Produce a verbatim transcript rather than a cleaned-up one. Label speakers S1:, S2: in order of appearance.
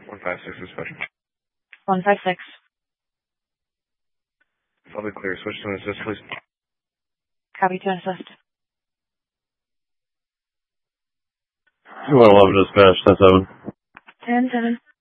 S1: one five six dispatch.
S2: one five six.
S1: All be clear. Switch to an assist, please.
S2: Copy to an assist.
S3: two one one dispatch, ten seven.
S2: ten seven.